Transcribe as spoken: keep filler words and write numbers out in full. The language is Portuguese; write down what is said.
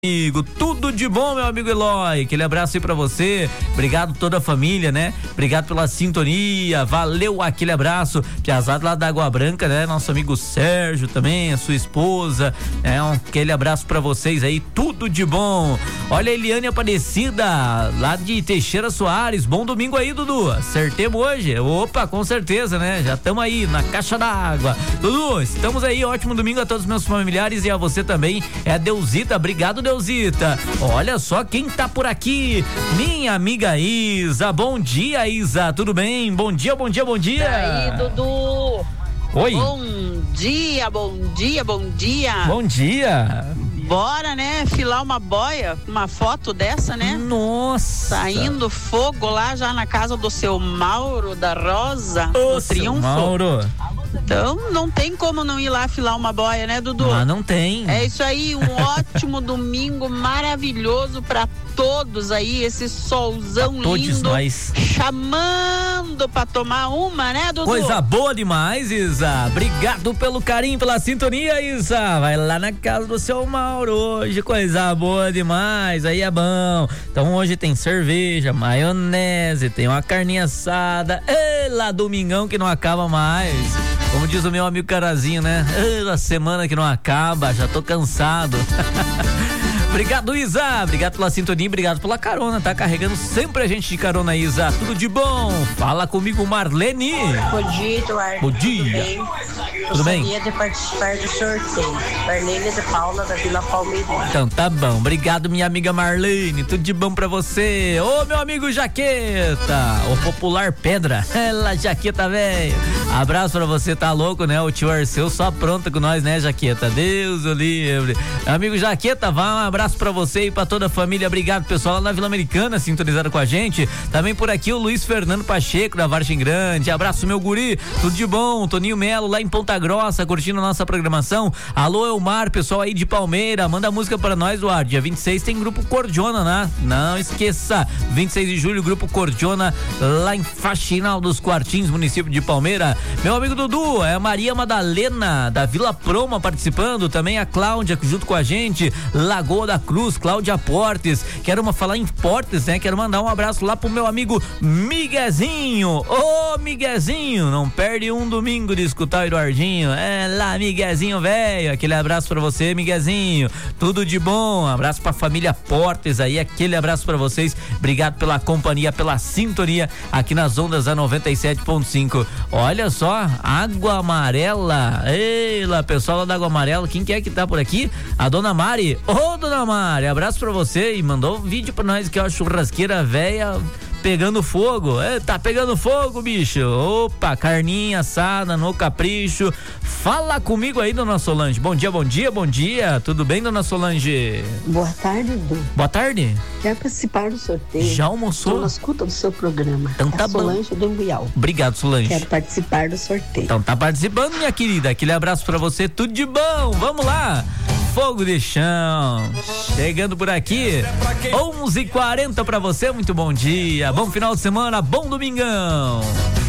Amigo, tudo de bom, meu amigo Eloy, aquele abraço aí pra você, obrigado toda a família, né, obrigado pela sintonia, valeu, aquele abraço, piazada lá da Água Branca, né, nosso amigo Sérgio também, a sua esposa, é, um, aquele abraço pra vocês aí, tudo de bom. Olha a Eliane Aparecida, lá de Teixeira Soares, bom domingo aí, Dudu, acertemos hoje, opa, com certeza, né, já estamos aí na caixa d'água. Dudu, estamos aí, ótimo domingo a todos os meus familiares e a você também, é a Deusita, obrigado, Deusita. Olha só quem tá por aqui, minha amiga Isa. Bom dia, Isa, tudo bem? Bom dia, bom dia, bom dia. E aí, Dudu? Oi. Bom dia, bom dia, bom dia. Bom dia. Bora, né, filar uma boia, uma foto dessa, né? Nossa. Saindo fogo lá já na casa do seu Mauro da Rosa, Ô, do Triunfo. Mauro. Então não tem como não ir lá filar uma boia, né, Dudu? Ah, não tem. É isso aí, um ótimo domingo maravilhoso pra todos aí, esse solzão pra todos lindo, nós. chamando pra tomar uma, né, Dudu? Coisa boa demais, Isa. Obrigado pelo carinho, pela sintonia, Isa. Vai lá na casa do seu Mauro hoje, coisa boa demais, aí é bom. Então hoje tem cerveja, maionese, tem uma carninha assada, e lá domingão que não acaba mais. Como diz o meu amigo Carazinho, né? A semana que não acaba, já tô cansado. Obrigado, Isa. Obrigado pela sintonia, obrigado pela carona. Tá carregando sempre a gente de carona, Isa. Tudo de bom? Fala comigo, Marlene. Bom dia, Eduardo. Bom dia. Tudo bem? Tudo bem? Gostaria de participar do sorteio. Marlene de Paula, da Vila Palmeirinha. Então tá bom. Obrigado, minha amiga Marlene. Tudo de bom pra você. Ô, meu amigo Jaqueta, o popular Pedra. Ela, Jaqueta, velho. Abraço pra você, tá louco, né? O tio Arceu só pronta com nós, né, Jaqueta? Deus o livre. Amigo Jaqueta, vá, um abraço pra você e pra toda a família. Obrigado, pessoal, lá na Vila Americana, sintonizado com a gente. Também por aqui o Luiz Fernando Pacheco, da Vargem Grande. Abraço, meu guri. Tudo de bom. Toninho Melo, lá em Ponta Grossa, curtindo a nossa programação. Alô, Elmar, pessoal aí de Palmeira. Manda música pra nós, Eduardo. Dia vinte e seis tem Grupo Cordiona, né? Não esqueça. vinte e seis de julho, Grupo Cordiona, lá em Faxinal dos Quartins, município de Palmeira. Meu amigo Dudu, é a Maria Madalena, da Vila Proma, participando. Também a Cláudia, junto com a gente. Lagoa da Cruz, Cláudia Portes. Quero uma, falar em Portes, né? Quero mandar um abraço lá pro meu amigo Miguezinho. Ô, Miguezinho, não perde um domingo de escutar o Eduardinho. É lá, Miguezinho, velho. Aquele abraço pra você, Miguezinho. Tudo de bom. Abraço pra família Portes aí. Aquele abraço pra vocês. Obrigado pela companhia, pela sintonia aqui nas ondas da noventa e sete ponto cinco. Olha só, Água Amarela. Ei, lá, pessoal lá da Água Amarela. Quem que é que tá por aqui? A dona Mari. Ô, dona Mari, abraço pra você e mandou um vídeo pra nós que é uma churrasqueira velha pegando fogo. É, tá pegando fogo, bicho. Opa, carninha assada no capricho. Fala comigo aí, dona Solange. Bom dia, bom dia, bom dia. Tudo bem, dona Solange? Boa tarde, Edu. Boa tarde. Quero participar do sorteio. Já almoçou? Estou na escuta do seu programa. Então tá é bom. Solange do Embuial. Obrigado, Solange. Quero participar do sorteio. Então tá participando, minha querida. Aquele abraço pra você, tudo de bom. Vamos lá. Fogo de chão, chegando por aqui, onze e quarenta pra você, muito bom dia, bom final de semana, bom domingão.